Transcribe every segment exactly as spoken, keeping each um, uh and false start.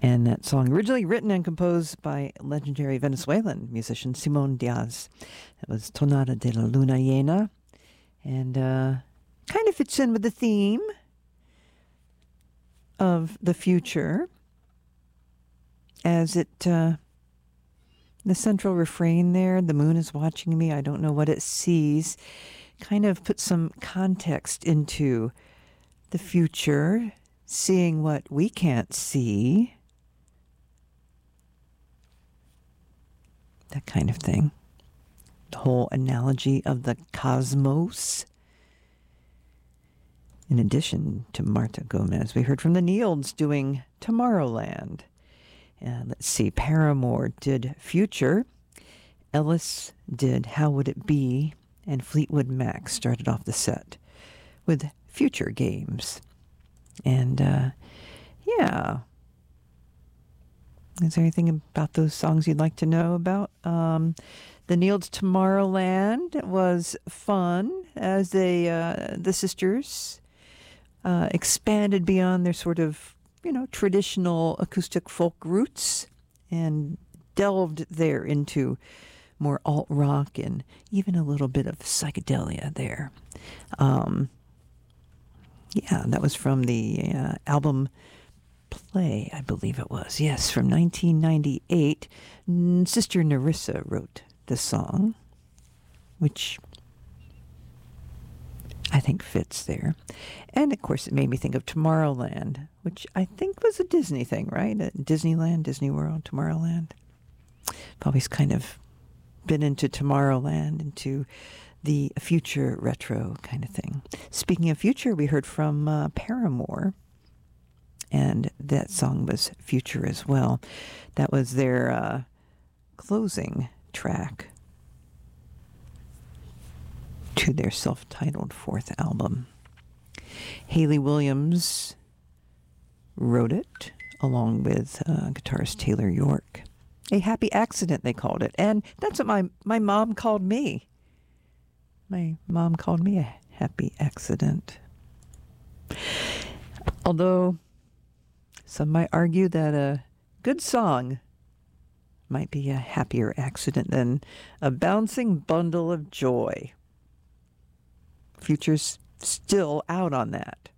And that song, originally written and composed by legendary Venezuelan musician Simón Diaz. It was Tonada de la Luna Llena. And uh, kind of fits in with the theme of the future, as it, uh, the central refrain there, the moon is watching me, I don't know what it sees, kind of puts some context into the future, seeing what we can't see, that kind of thing. The whole analogy of the cosmos. In addition to Marta Gomez, we heard from the Nields doing Tomorrowland. And let's see, Paramore did Future. Ellis did How Would It Be? And Fleetwood Mac started off the set with Future Games. And, uh, yeah. Is there anything about those songs you'd like to know about? Um, the Nields' Tomorrowland was fun as they, uh, the sisters uh, expanded beyond their sort of, you know, traditional acoustic folk roots and delved there into more alt rock and even a little bit of psychedelia there. Um, yeah, that was from the uh, album Play, I believe it was. Yes, from nineteen ninety-eight. Sister Nerissa wrote the song, which I think fits there. And, of course, it made me think of Tomorrowland, which I think was a Disney thing, right? Uh, Disneyland, Disney World, Tomorrowland. I've always kind of been into Tomorrowland, into the future retro kind of thing. Speaking of future, we heard from uh, Paramore, and that song was Future as well. That was their uh, closing track to their self-titled fourth album. Haley Williams wrote it along with uh, guitarist Taylor York. A happy accident, they called it. And that's what my, my mom called me. My mom called me a happy accident. Although some might argue that a good song might be a happier accident than a bouncing bundle of joy. Future's still out on that.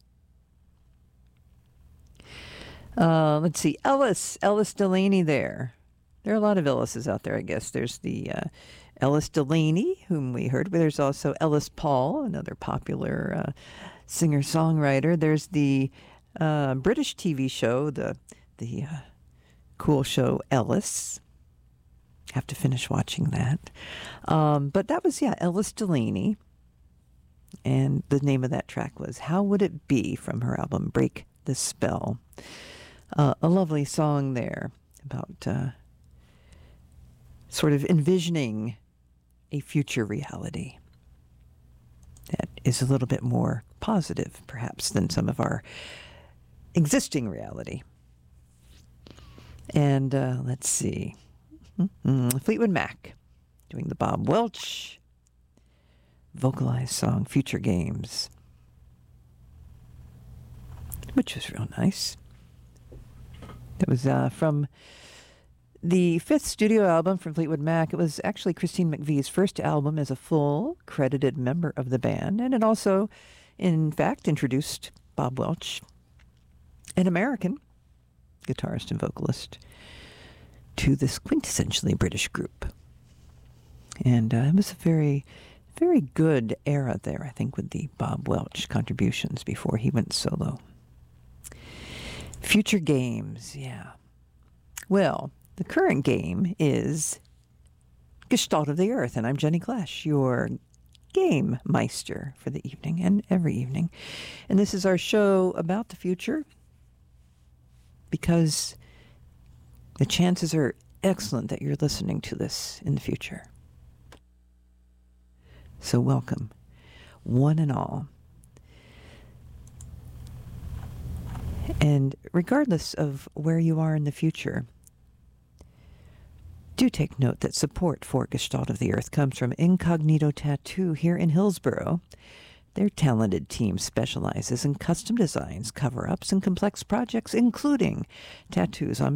Uh, let's see, Ellis, Ellis Delaney there. There are a lot of Ellises out there, I guess. There's the uh, Ellis Delaney, whom we heard, but there's also Ellis Paul, another popular uh, singer-songwriter. There's the uh, British T V show, the the uh, cool show Ellis. Have to finish watching that. Um, but that was, yeah, Ellis Delaney. And the name of that track was How Would It Be from her album Break the Spell. Uh, a lovely song there about uh, sort of envisioning a future reality that is a little bit more positive, perhaps, than some of our existing reality. And uh, let's see. Mm-hmm. Fleetwood Mac doing the Bob Welch vocalized song Future Games, which was real nice. It was uh, from the fifth studio album from Fleetwood Mac. It was actually Christine McVie's first album as a full credited member of the band, and it also, in fact, introduced Bob Welch, an American guitarist and vocalist, to this quintessentially British group. And uh, it was a very, very good era there, I think, with the Bob Welch contributions before he went solo. Future Games, yeah. Well, the current game is Gestalt of the Earth, and I'm Jenny Clash, your game meister for the evening and every evening. And this is our show about the future because the chances are excellent that you're listening to this in the future. So welcome, one and all. And regardless of where you are in the future, do take note that support for Gestalt of the Earth comes from Incognito Tattoo here in Hillsboro. Their talented team specializes in custom designs, cover-ups, and complex projects, including tattoos on